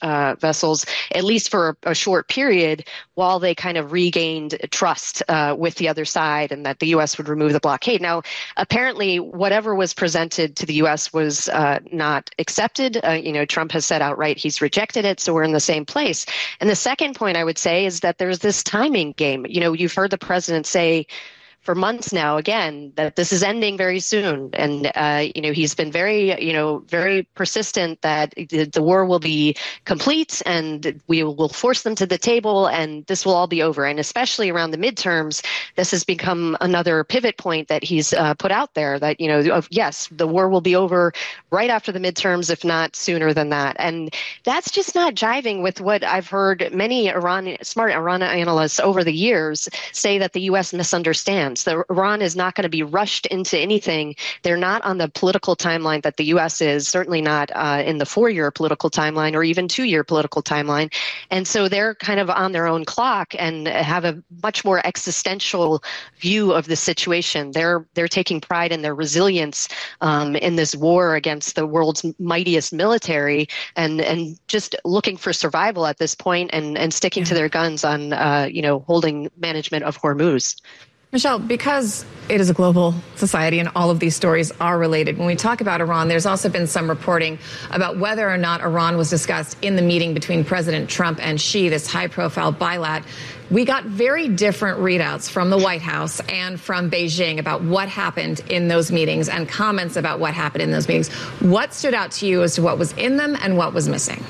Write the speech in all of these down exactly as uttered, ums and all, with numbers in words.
uh, vessels, at least for a, a short period, while they kind of regained trust uh, with the other side and that the U S would remove the blockade. Now, apparently, whatever was presented to the U S was uh, not accepted. Uh, you know, Trump has said outright he's rejected it, so we're in the same place. And the second point I would say is that there's this timing game. You know, you've heard the president say for months now, again, that this is ending very soon. And, uh, you know, he's been very, you know, very persistent that the, the war will be complete and we will force them to the table and this will all be over. And especially around the midterms, this has become another pivot point that he's uh, put out there that, you know, of, yes, the war will be over right after the midterms, if not sooner than that. And that's just not jiving with what I've heard many Iran, smart Iran analysts over the years say, that the U S misunderstands. The Iran is not going to be rushed into anything. They're not on the political timeline that the U S is, certainly not uh, in the four-year political timeline or even two-year political timeline. And so they're kind of on their own clock and have a much more existential view of the situation. They're they're taking pride in their resilience um, in this war against the world's mightiest military and, and just looking for survival at this point and, and sticking yeah. to their guns on, uh, you know, holding management of Hormuz. Michelle, because it is a global society and all of these stories are related, when we talk about Iran, there's also been some reporting about whether or not Iran was discussed in the meeting between President Trump and Xi, this high-profile bilat. We got very different readouts from the White House and from Beijing about what happened in those meetings and comments about what happened in those meetings. What stood out to you as to what was in them and what was missing?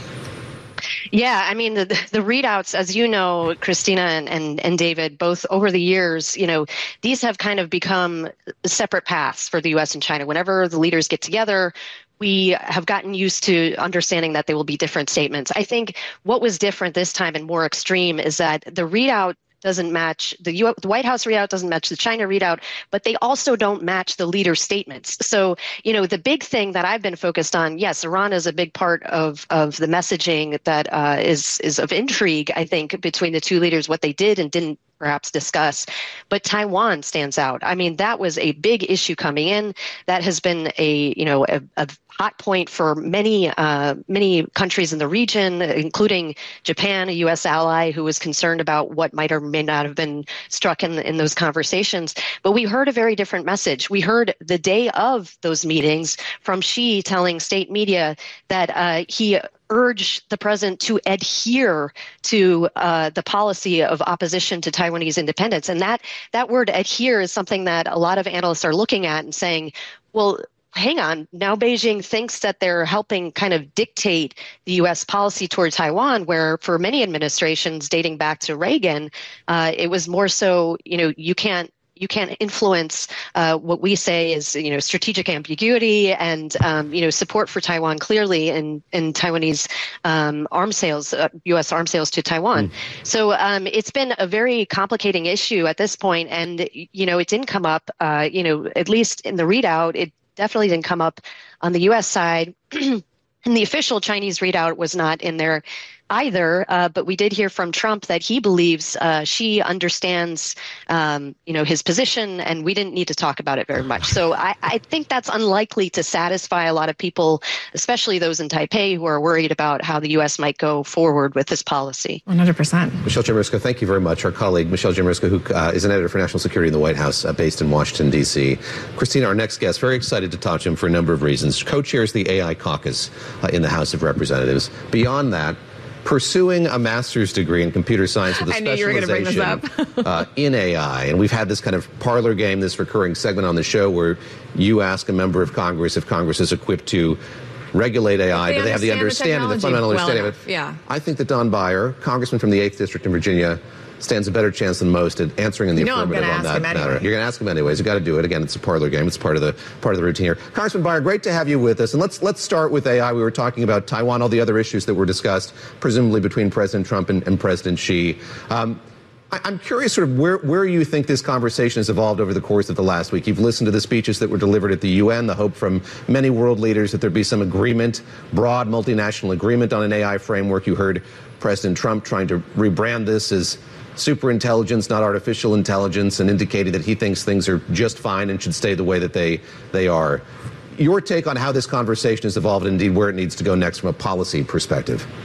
Yeah, I mean, the the readouts, as you know, Christina and, and, and David, both over the years, you know, these have kind of become separate paths for the U S and China. Whenever the leaders get together, we have gotten used to understanding that they will be different statements. I think what was different this time and more extreme is that the readout doesn't match the, U- the White House readout, doesn't match the China readout, but they also don't match the leaders' statements. So, you know, the big thing that I've been focused on, yes, Iran is a big part of, of the messaging that uh, is is of intrigue, I think, between the two leaders, what they did and didn't perhaps discuss. But Taiwan stands out. I mean, that was a big issue coming in. That has been a, you know, a, a hot point for many, uh, many countries in the region, including Japan, a U S ally who was concerned about what might or may not have been struck in, in those conversations. But we heard a very different message. We heard the day of those meetings from Xi telling state media that uh, he urge the president to adhere to uh, the policy of opposition to Taiwanese independence. And that that word adhere is something that a lot of analysts are looking at and saying, well, hang on, now Beijing thinks that they're helping kind of dictate the U S policy toward Taiwan, where for many administrations dating back to Reagan, uh, it was more so, you know, you can't You can't influence uh, what we say is, you know, strategic ambiguity and, um, you know, support for Taiwan clearly in, in Taiwanese um, arms sales, uh, U S arms sales to Taiwan. Mm. So um, it's been a very complicating issue at this point. And, you know, it didn't come up, uh, you know, at least in the readout, it definitely didn't come up on the U S side. And the official Chinese readout was not in there either, uh, but we did hear from Trump that he believes uh, Xi understands, um, you know, his position, and we didn't need to talk about it very much. So I, I think that's unlikely to satisfy a lot of people, especially those in Taipei who are worried about how the U S might go forward with this policy. one hundred percent. Michelle Jamrisko, thank you very much. Our colleague, Michelle Jamrisko, who uh, is an editor for national security in the White House, uh, based in Washington, D C. Christina, our next guest, very excited to talk to him for a number of reasons. Co-chairs the A I caucus uh, in the House of Representatives. Beyond that, pursuing a master's degree in computer science with a I knew you were going to bring this up. uh, in A I. And we've had this kind of parlor game, this recurring segment on the show where you ask a member of Congress if Congress is equipped to regulate A I. Do they have the understanding, the, the fundamental well understanding enough, of it? Yeah. I think that Don Beyer, congressman from the eighth District in Virginia, stands a better chance than most at answering in the you know affirmative on that anyway. matter. You're going to ask him anyways. You got to do it. Again, it's a parlor game. It's part of the part of the routine here. Congressman Beyer, great to have you with us. And let's let's start with A I. We were talking about Taiwan, all the other issues that were discussed, presumably between President Trump and, and President Xi. Um, I, I'm curious, sort of where where you think this conversation has evolved over the course of the last week. You've listened to the speeches that were delivered at the U N, the hope from many world leaders that there'd be some agreement, broad multinational agreement on an A I framework. You heard President Trump trying to rebrand this as super intelligence, not artificial intelligence, and indicating that he thinks things are just fine and should stay the way that they they are. Your take on how this conversation has evolved and indeed where it needs to go next from a policy perspective?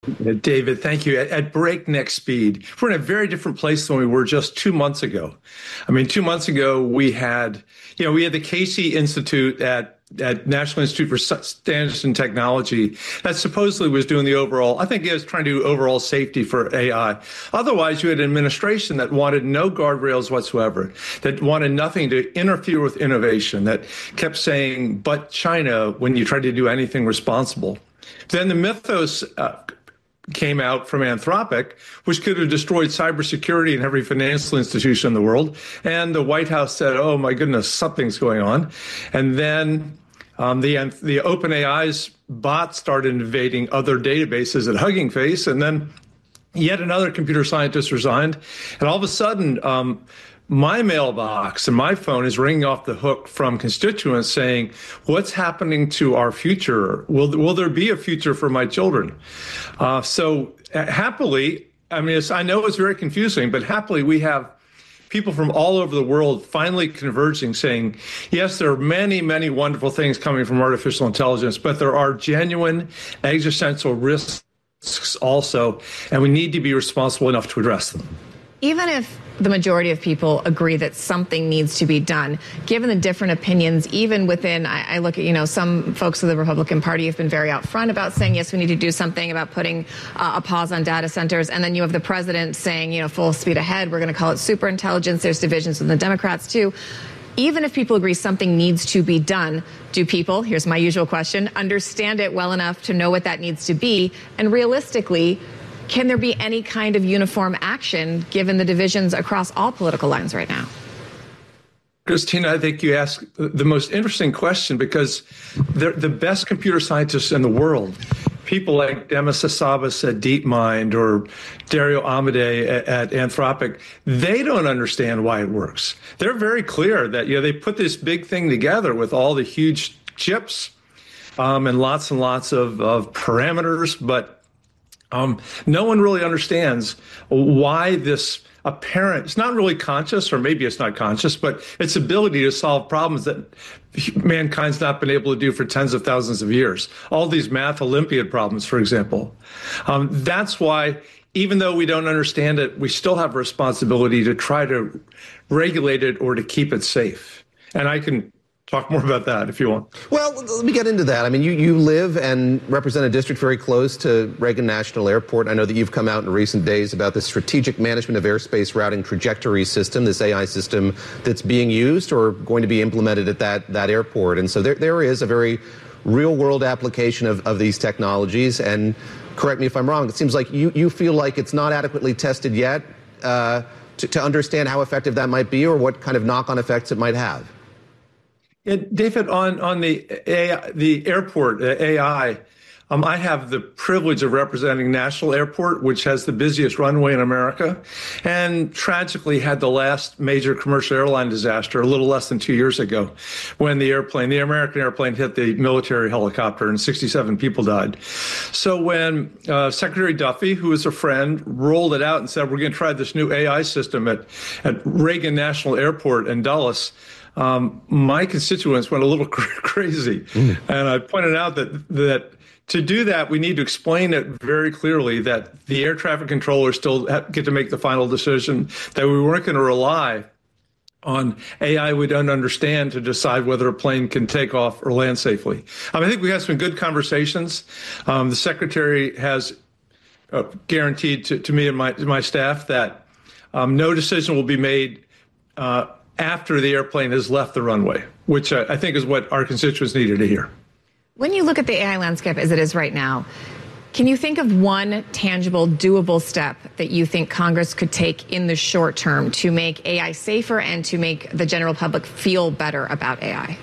David, thank you. At, at breakneck speed, we're in a very different place than we were just two months ago. I mean, two months ago, we had, you know, we had the Casey Institute at at National Institute for Standards and Technology that supposedly was doing the overall, I think it was trying to do overall safety for A I. Otherwise, you had an administration that wanted no guardrails whatsoever, that wanted nothing to interfere with innovation, that kept saying, but China, when you try to do anything responsible. Then the mythos uh, came out from Anthropic, which could have destroyed cybersecurity in every financial institution in the world. And the White House said, oh, my goodness, something's going on. And then um, the the OpenAI's bot started invading other databases at Hugging Face. And then yet another computer scientist resigned. And all of a sudden, um, my mailbox and my phone is ringing off the hook from constituents saying, what's happening to our future? Will, will there be a future for my children? Uh, so uh, happily, I mean, it's, I know it's very confusing, but happily we have people from all over the world finally converging, saying, yes, there are many, many wonderful things coming from artificial intelligence, but there are genuine existential risks also, and we need to be responsible enough to address them. Even if the majority of people agree that something needs to be done, given the different opinions, even within, I, I look at, you know, some folks of the Republican Party have been very upfront about saying, yes, we need to do something about putting uh, a pause on data centers. And then you have the president saying, you know, full speed ahead, we're going to call it super intelligence. There's divisions within the Democrats, too. Even if people agree something needs to be done, do people, here's my usual question, understand it well enough to know what that needs to be? And realistically, can there be any kind of uniform action given the divisions across all political lines right now? Christina, I think you asked the most interesting question, because they're the best computer scientists in the world, people like Demis Hassabis at DeepMind or Dario Amodei at, at Anthropic, they don't understand why it works. They're very clear that, you know, they put this big thing together with all the huge chips um, and lots and lots of, of parameters, but Um, no one really understands why this apparent, it's not really conscious, or maybe it's not conscious, but its ability to solve problems that mankind's not been able to do for tens of thousands of years. All these math Olympiad problems, for example. Um, that's why, even though we don't understand it, we still have a responsibility to try to regulate it or to keep it safe. And I can talk more about that if you want. Well, let me get into that. I mean, you, you live and represent a district very close to Reagan National Airport. I know that you've come out in recent days about the strategic management of airspace routing trajectory system, this A I system that's being used or going to be implemented at that, that airport. And so there, there is a very real world application of, of these technologies. And correct me if I'm wrong, it seems like you, you feel like it's not adequately tested yet uh, to, to understand how effective that might be or what kind of knock-on effects it might have. Yeah, David, on on the A I, the airport uh, A I, um, I have the privilege of representing National Airport, which has the busiest runway in America, and tragically had the last major commercial airline disaster a little less than two years ago, when the airplane, the American airplane, hit the military helicopter and sixty-seven people died. So when uh, Secretary Duffy, who is a friend, rolled it out and said, we're going to try this new A I system at at Reagan National Airport in Dulles, Um, my constituents went a little crazy. Mm. And I pointed out that that to do that, we need to explain it very clearly, that the air traffic controllers still get to make the final decision, that we weren't going to rely on A I we don't understand to decide whether a plane can take off or land safely. Um, I think we had some good conversations. Um, the secretary has uh, guaranteed to, to me and my, my staff that um, no decision will be made uh, after the airplane has left the runway, which I think is what our constituents needed to hear. When you look at the A I landscape as it is right now, can you think of one tangible, doable step that you think Congress could take in the short term to make A I safer and to make the general public feel better about A I?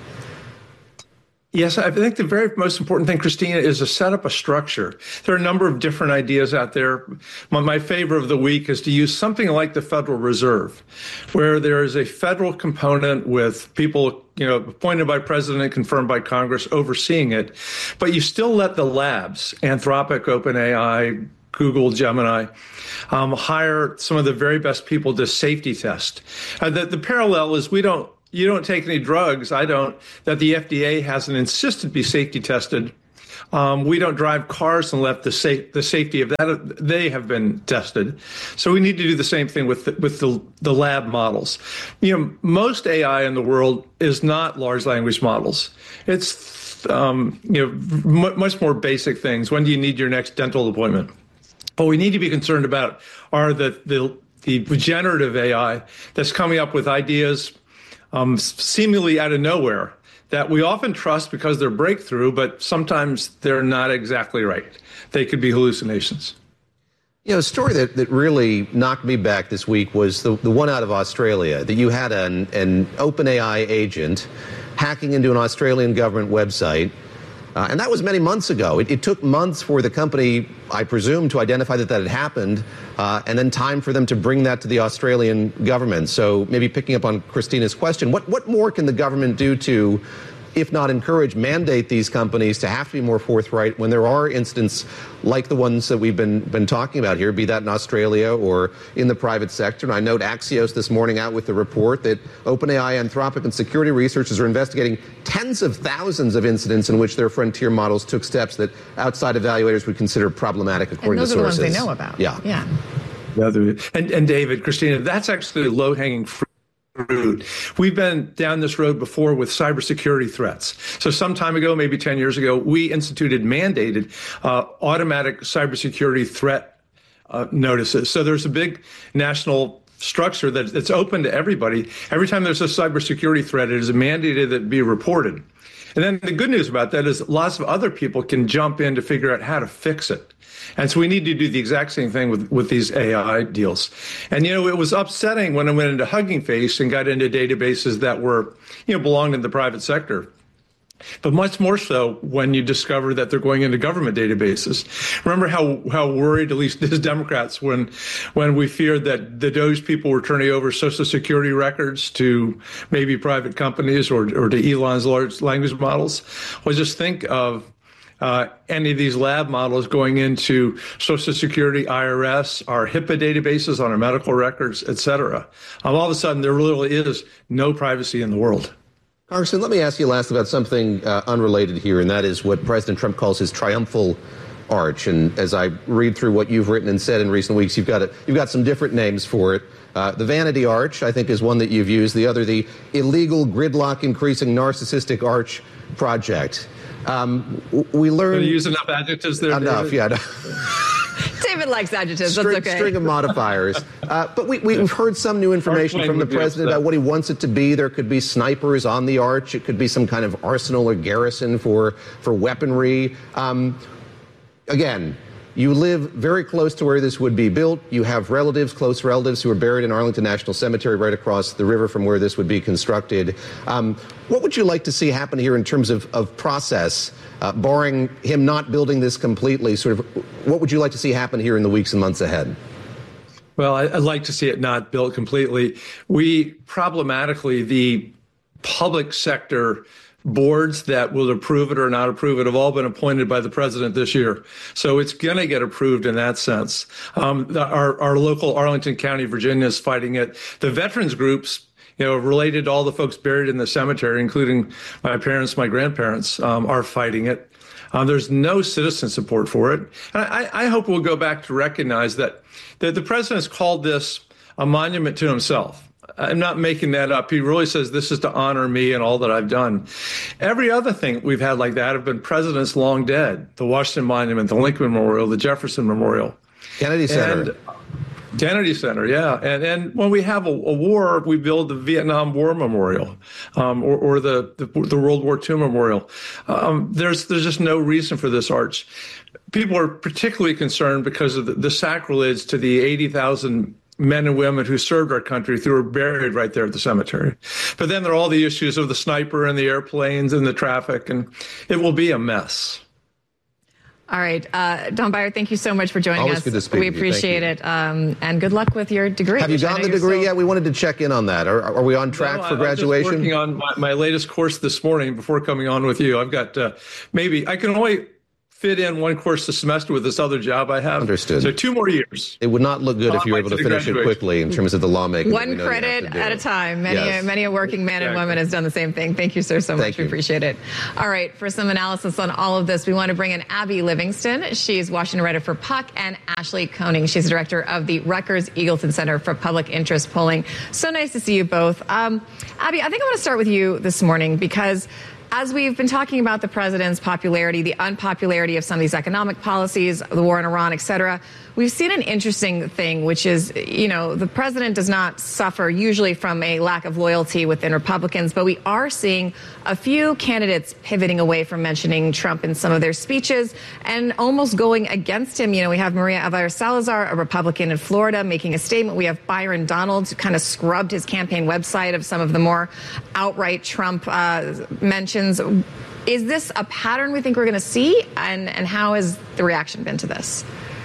Yes, I think the very most important thing, Christina, is to set up a structure. There are a number of different ideas out there. My, my favorite of the week is to use something like the Federal Reserve, where there is a federal component with people, you know, appointed by president and confirmed by Congress overseeing it, but you still let the labs, Anthropic, OpenAI, Google, Gemini, um, hire some of the very best people to safety test. Uh, the, the parallel is we don't You don't take any drugs, I don't, that the F D A hasn't insisted be safety tested Um, we don't drive cars unless the, safe, the safety of that, they have been tested. So we need to do the same thing with the, with the, the lab models. You know, most A I in the world is not large language models. It's, um, you know, m- much more basic things. When do you need your next dental appointment? What we need to be concerned about are the, the, the generative A I that's coming up with ideas um, seemingly out of nowhere that we often trust because they're breakthrough, but sometimes they're not exactly right. They could be hallucinations. You know, a story that, that really knocked me back this week was the, the one out of Australia, that you had an, an OpenAI agent hacking into an Australian government website. Uh, and that was many months ago. It, it took months for the company, I presume, to identify that that had happened, uh, and then time for them to bring that to the Australian government. So maybe picking up on Christina's question, what, what more can the government do to, if not encourage, mandate these companies to have to be more forthright when there are incidents like the ones that we've been been talking about here, be that in Australia or in the private sector? And I note Axios this morning out with the report that OpenAI, Anthropic, and security researchers are investigating tens of thousands of incidents in which their frontier models took steps that outside evaluators would consider problematic, according and those to sources. Those are the ones they know about. Yeah. Yeah. And, and David, Christina, that's actually low-hanging fruit. We've been down this road before with cybersecurity threats. So some time ago, maybe ten years ago, we instituted mandated uh, automatic cybersecurity threat uh, notices. So there's a big national structure that, that's open to everybody. Every time there's a cybersecurity threat, it is mandated that it be reported. And then the good news about that is lots of other people can jump in to figure out how to fix it. And so we need to do the exact same thing with, with these A I deals. And, you know, it was upsetting when I went into Hugging Face and got into databases that were, you know, belonged in the private sector. But much more so when you discover that they're going into government databases. Remember how, how worried, at least as Democrats, when when we feared that the Doge people were turning over Social Security records to maybe private companies or, or to Elon's large language models? Well, just think of Uh, any of these lab models going into Social Security, I R S, our HIPAA databases on our medical records, et cetera. Um, all of a sudden, there really is no privacy in the world. Congressman, let me ask you last about something uh, unrelated here, and that is what President Trump calls his triumphal arch. And as I read through what you've written and said in recent weeks, you've got a, you've got some different names for it. Uh, the Vanity Arch, I think, is one that you've used. The other, the Illegal Gridlock Increasing Narcissistic Arch Project. Um, we learned. Did you use enough adjectives there? Enough, David? yeah. David likes adjectives. String, That's okay. String of modifiers. Uh, but we, we've heard some new information from the president about what he wants it to be. There could be snipers on the arch. It could be some kind of arsenal or garrison for for weaponry. Um, again, you live very close to where this would be built. You have relatives, close relatives, who are buried in Arlington National Cemetery right across the river from where this would be constructed. Um, what would you like to see happen here in terms of, of process, uh, barring him not building this completely? Sort of, what would you like to see happen here in the weeks and months ahead? Well, I'd like to see it not built completely. We, problematically, the public sector boards that will approve it or not approve it have all been appointed by the president this year. So it's going to get approved in that sense. Um, the, our, our local Arlington County, Virginia is fighting it. The veterans groups, you know, related to all the folks buried in the cemetery, including my parents, my grandparents, um, are fighting it. Um, there's no citizen support for it. And I, I hope we'll go back to recognize that, that the president has called this a monument to himself. I'm not making that up. He really says this is to honor me and all that I've done. Every other thing we've had like that have been presidents long dead. The Washington Monument, the Lincoln Memorial, the Jefferson Memorial. Kennedy Center. And Kennedy Center, yeah. And and when we have a, a war, we build the Vietnam War Memorial um, or, or the, the the World War Two Memorial. Um, there's there's just no reason for this arch. People are particularly concerned because of the, the sacrilege to the eighty thousand men and women who served our country, who were buried right there at the cemetery. But then there are all the issues of the sniper and the airplanes and the traffic, and it will be a mess. All right. Uh, Don Beyer, thank you so much for joining Always us. Good to speak we with you. appreciate it. Um, and good luck with your degree. Have you gotten the degree still... yet? We wanted to check in on that. Are, are we on track no, for I, graduation? I was just working on my, my latest course this morning before coming on with you. I've got uh, maybe I can only fit in one course a semester with this other job I have. Understood. So two more years. It would not look good if you were able to finish it quickly in terms of the lawmaking. One credit at a time. Many, yes. a, many a working man exactly. and woman has done the same thing. Thank you, sir, so Thank much. You. We appreciate it. All right, for some analysis on all of this, we want to bring in Abby Livingston. She's Washington writer for Puck, and Ashley Koenig. She's the director of the Rutgers Eagleton Center for Public Interest Polling. So nice to see you both. Um, Abby, I think I want to start with you this morning because as we've been talking about the president's popularity, the unpopularity of some of these economic policies, the war in Iran, et cetera, we've seen an interesting thing, which is, you know, the president does not suffer usually from a lack of loyalty within Republicans, but we are seeing a few candidates pivoting away from mentioning Trump in some of their speeches and almost going against him. You know, we have Maria Elvira Salazar, a Republican in Florida, making a statement. We have Byron Donalds, who kind of scrubbed his campaign website of some of the more outright Trump uh, mentions. Is this a pattern we think we're going to see? And, and how has the reaction been to this?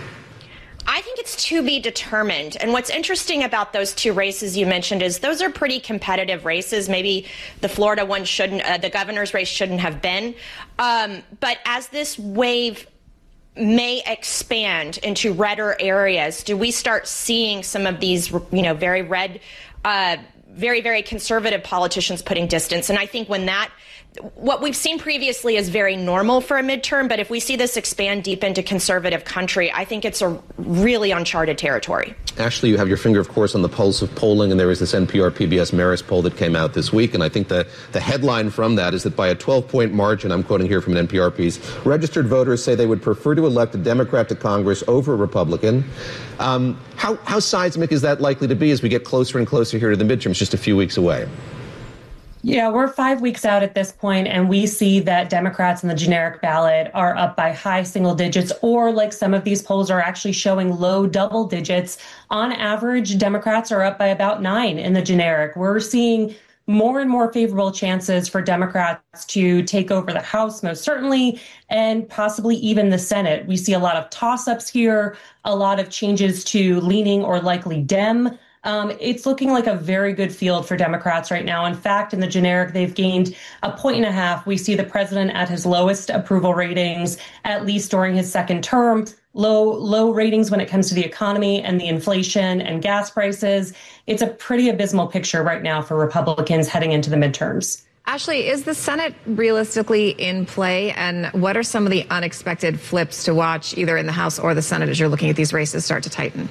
I think it's to be determined. And what's interesting about those two races you mentioned is those are pretty competitive races. Maybe the Florida one shouldn't, uh, the governor's race shouldn't have been. Um, but as this wave may expand into redder areas, do we start seeing some of these, you know, very red, uh, very, very conservative politicians putting distance? And I think when that what we've seen previously is very normal for a midterm, but if we see this expand deep into conservative country, I think it's a really uncharted territory. Ashley, you have your finger, of course, on the pulse of polling, and there is this N P R P B S Marist poll that came out this week, and I think the, the headline from that is that by a twelve-point margin, I'm quoting here from an N P R piece, registered voters say they would prefer to elect a Democrat to Congress over a Republican. Um, how, how seismic is that likely to be as we get closer and closer here to the midterms, just a few weeks away? Yeah, we're five weeks out at this point, and we see that Democrats in the generic ballot are up by high single digits, or like some of these polls are actually showing low double digits. On average, Democrats are up by about nine in the generic. We're seeing more and more favorable chances for Democrats to take over the House, most certainly, and possibly even the Senate. We see a lot of toss-ups here, a lot of changes to leaning or likely Dem. Um, it's looking like a very good field for Democrats right now. In fact, in the generic, they've gained a point and a half. We see the president at his lowest approval ratings, at least during his second term. Low, low ratings when it comes to the economy and the inflation and gas prices. It's a pretty abysmal picture right now for Republicans heading into the midterms. Ashley, is the Senate realistically in play? And what are some of the unexpected flips to watch either in the House or the Senate as you're looking at these races start to tighten?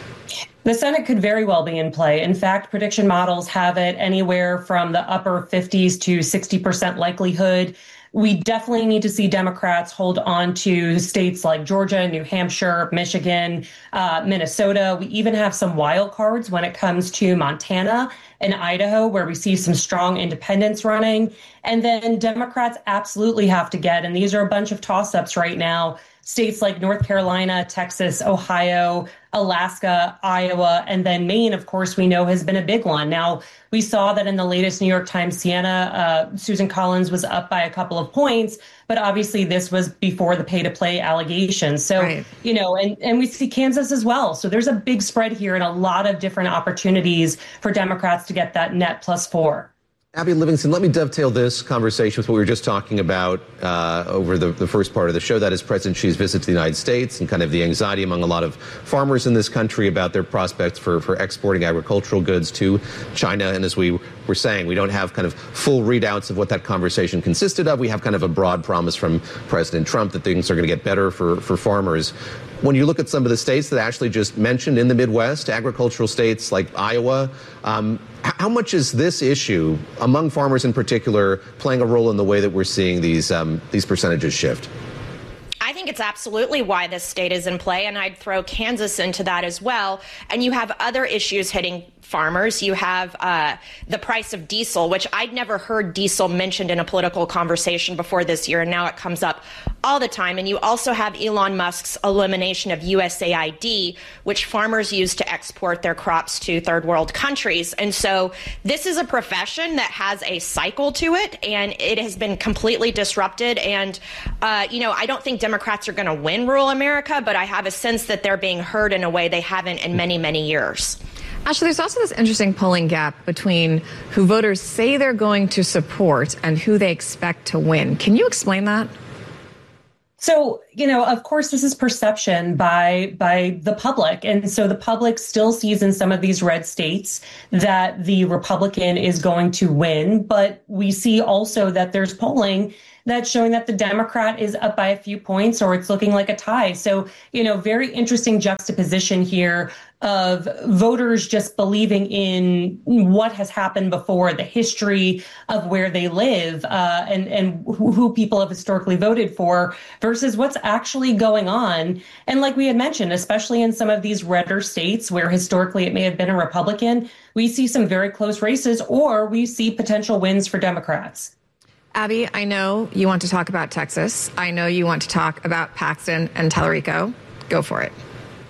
The Senate could very well be in play. In fact, prediction models have it anywhere from the upper fifties to sixty percent likelihood. We definitely need to see Democrats hold on to states like Georgia, New Hampshire, Michigan, uh, Minnesota. We even have some wild cards when it comes to Montana and Idaho, where we see some strong independents running. And then Democrats absolutely have to get, and these are a bunch of toss-ups right now, states like North Carolina, Texas, Ohio, Alaska, Iowa, and then Maine, of course, we know has been a big one. Now, we saw that in the latest New York Times Siena, uh, Susan Collins was up by a couple of points, but obviously this was before the pay-to-play allegations. So, right. you know, and, and we see Kansas as well. So there's a big spread here and a lot of different opportunities for Democrats to get that net plus four. Abby Livingston, let me dovetail this conversation with what we were just talking about uh, over the, the first part of the show. That is President Xi's visit to the United States and kind of the anxiety among a lot of farmers in this country about their prospects for, for exporting agricultural goods to China. And as we were saying, we don't have kind of full readouts of what that conversation consisted of. We have kind of a broad promise from President Trump that things are going to get better for, for farmers. When you look at some of the states that Ashley just mentioned in the Midwest, agricultural states like Iowa, um, how much is this issue, among farmers in particular, playing a role in the way that we're seeing these um, these percentages shift? I think it's absolutely why this state is in play, and I'd throw Kansas into that as well. And you have other issues hitting farmers. You have uh, the price of diesel, which I'd never heard diesel mentioned in a political conversation before this year, and now it comes up all the time. And you also have Elon Musk's elimination of U S A I D, which farmers use to export their crops to third world countries. And so this is a profession that has a cycle to it, and it has been completely disrupted. And, uh, you know, I don't think Democrats are going to win rural America, but I have a sense that they're being heard in a way they haven't in many, many years. Ashley, there's also this interesting polling gap between who voters say they're going to support and who they expect to win. Can you explain that? So, you know, of course, this is perception by by the public. And so the public still sees in some of these red states that the Republican is going to win. But we see also that there's polling that's showing that the Democrat is up by a few points, or it's looking like a tie. So, you know, very interesting juxtaposition here of voters just believing in what has happened before, the history of where they live, uh, and, and who, who people have historically voted for versus what's actually going on. And like we had mentioned, especially in some of these redder states where historically it may have been a Republican, we see some very close races, or we see potential wins for Democrats. Abby, I know you want to talk about Texas. I know you want to talk about Paxton and Tallarico. Go for it.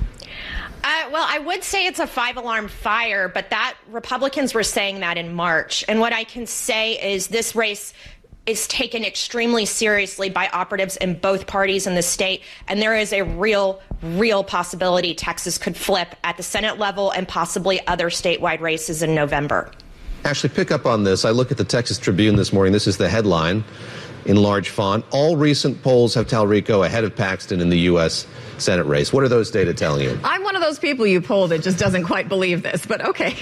Uh, well, I would say it's a five-alarm fire, but that Republicans were saying that in March. And what I can say is this race is taken extremely seriously by operatives in both parties in the state. And there is a real, real possibility Texas could flip at the Senate level and possibly other statewide races in November. Ashley, pick up on this. I look at the Texas Tribune this morning. This is the headline in large font. All recent polls have Tallarico ahead of Paxton in the U S Senate race. What are those data telling you? I'm one of those people you poll that just doesn't quite believe this, but okay.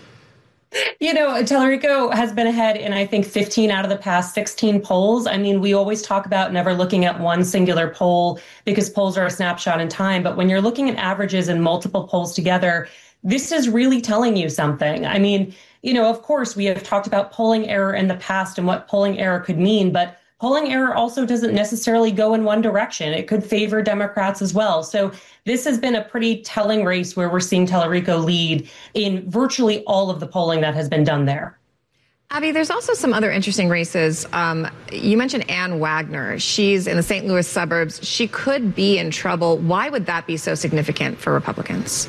You know, Tallarico has been ahead in, I think, fifteen out of the past sixteen polls. I mean, we always talk about never looking at one singular poll because polls are a snapshot in time. But when you're looking at averages and multiple polls together, this is really telling you something. I mean, you know, of course, we have talked about polling error in the past and what polling error could mean, but polling error also doesn't necessarily go in one direction. It could favor Democrats as well. So this has been a pretty telling race where we're seeing Tallarico lead in virtually all of the polling that has been done there. Abby, there's also some other interesting races. Um, you mentioned Ann Wagner. She's in the Saint Louis suburbs. She could be in trouble. Why would that be so significant for Republicans?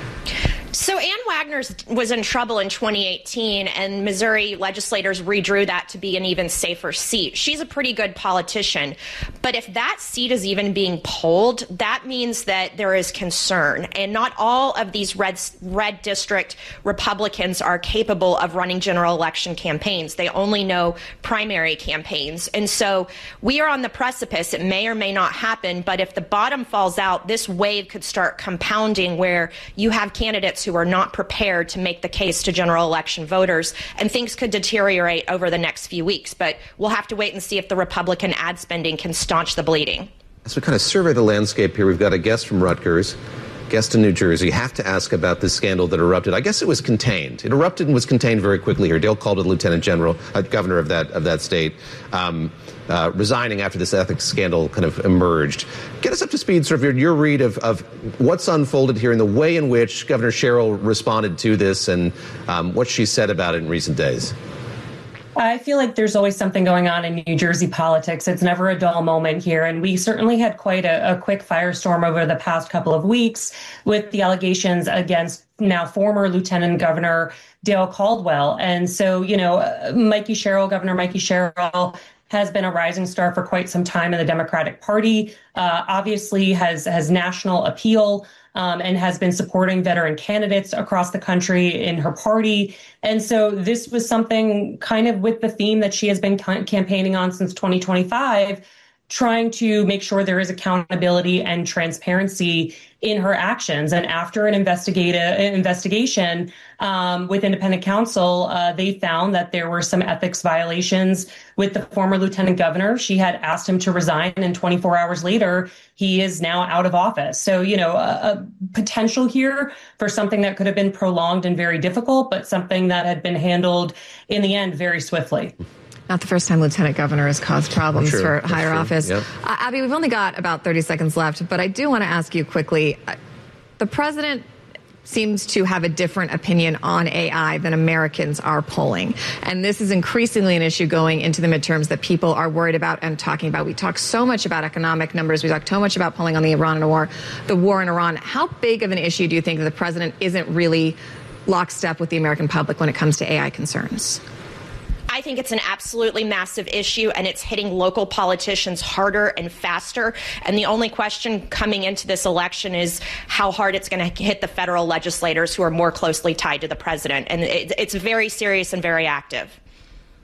So Ann Wagner was in trouble in twenty eighteen, and Missouri legislators redrew that to be an even safer seat. She's a pretty good politician, but if that seat is even being polled, that means that there is concern, and not all of these red red district Republicans are capable of running general election campaigns. They only know primary campaigns, and so we are on the precipice. It may or may not happen, but if the bottom falls out, this wave could start compounding where you have candidates who are not prepared to make the case to general election voters, and things could deteriorate over the next few weeks. But we'll have to wait and see if the Republican ad spending can staunch the bleeding. As we kind of survey the landscape here, we've got a guest from Rutgers, guest in New Jersey. Have to ask about this scandal that erupted. I guess it was contained. It erupted and was contained very quickly here. Dale Caldwell, Lieutenant General, uh, governor of that of that state, um, uh, resigning after this ethics scandal kind of emerged. Get us up to speed, sort of your, your read of, of what's unfolded here and the way in which Governor Sherrill responded to this and um, what she said about it in recent days. I feel like there's always something going on in New Jersey politics. It's never a dull moment here. And we certainly had quite a, a quick firestorm over the past couple of weeks with the allegations against now former Lieutenant Governor Dale Caldwell. And so, you know, Mikey Sherrill, Governor Mikey Sherrill, has been a rising star for quite some time in the Democratic Party, uh, obviously has has national appeal. Um, and has been supporting veteran candidates across the country in her party. And so this was something kind of with the theme that she has been ca- campaigning on since twenty twenty-five, trying to make sure there is accountability and transparency in her actions. And after an investigative investigation um, with independent counsel, uh, they found that there were some ethics violations with the former lieutenant governor. She had asked him to resign, and twenty-four hours later, he is now out of office. So, you know, a, a potential here for something that could have been prolonged and very difficult, but something that had been handled in the end very swiftly. Not the first time Lieutenant Governor has caused problems True. for That's higher true. office. Yep. Uh, Abby, we've only got about thirty seconds left, but I do want to ask you quickly. Uh, the president seems to have a different opinion on A I than Americans are polling. And this is increasingly an issue going into the midterms that people are worried about and talking about. We talk so much about economic numbers. We talk so much about polling on the Iran war, the war in Iran. How big of an issue do you think that the president isn't really lockstep with the American public when it comes to A I concerns? I think it's an absolutely massive issue, and it's hitting local politicians harder and faster. And the only question coming into this election is how hard it's going to hit the federal legislators who are more closely tied to the president. And it, it's very serious and very active.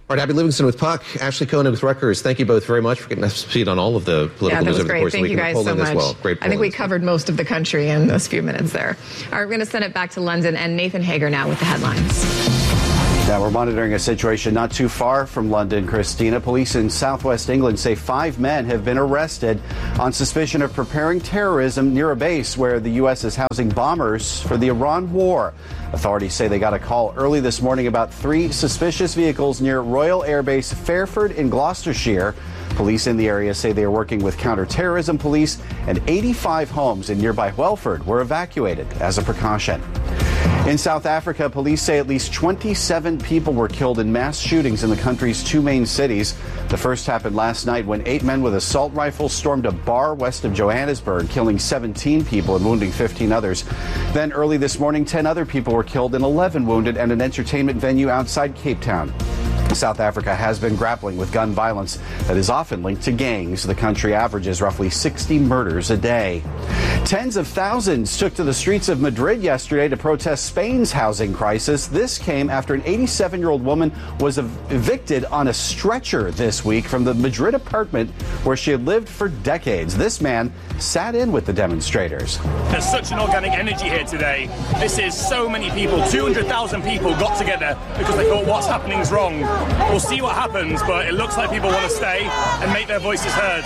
All right, Abby Livingston with Puck, Ashley Koenig with Rutgers. Thank you both very much for getting us up to speed on all of the political yeah, that news was over great. the course Thank of the week. you guys so much. As well. Great I think we polling. covered most of the country in those few minutes there. All right, we're going to send it back to London, and Nathan Hager now with the headlines. Now, we're monitoring a situation not too far from London, Christina. Police in southwest England say five men have been arrested on suspicion of preparing terrorism near a base where the U S is housing bombers for the Iran war. Authorities say they got a call early this morning about three suspicious vehicles near Royal Air Base Fairford in Gloucestershire. Police in the area say they are working with counterterrorism police, and eighty-five homes in nearby Welford were evacuated as a precaution. In South Africa, police say at least twenty-seven people were killed in mass shootings in the country's two main cities. The first happened last night when eight men with assault rifles stormed a bar west of Johannesburg, killing seventeen people and wounding fifteen others. Then early this morning, ten other people were killed and eleven wounded at an entertainment venue outside Cape Town. South Africa has been grappling with gun violence that is often linked to gangs. The country averages roughly sixty murders a day. Tens of thousands took to the streets of Madrid yesterday to protest Spain's housing crisis. This came after an eighty-seven-year-old woman was ev- evicted on a stretcher this week from the Madrid apartment where she had lived for decades. This man sat in with the demonstrators. There's such an organic energy here today. This is so many people. two hundred thousand people got together because they thought what's happening is wrong. We'll see what happens, but it looks like people want to stay and make their voices heard.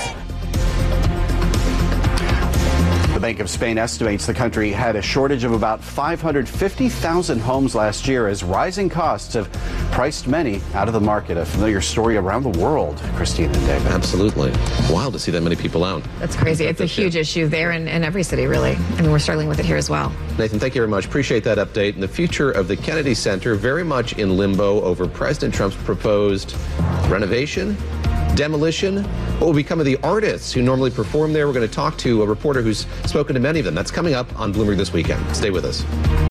The Bank of Spain estimates the country had a shortage of about five hundred fifty thousand homes last year as rising costs have priced many out of the market. A familiar story around the world, Christina and David. Absolutely. Wild to see that many people out. That's crazy. It's a huge issue there in, in every city, really. I mean, we're struggling with it here as well. Nathan, thank you very much. Appreciate that update. And the future of the Kennedy Center very much in limbo over President Trump's proposed renovation, demolition. What will become of the artists who normally perform there? We're going to talk to a reporter who's spoken to many of them. That's coming up on Bloomberg This Weekend. Stay with us.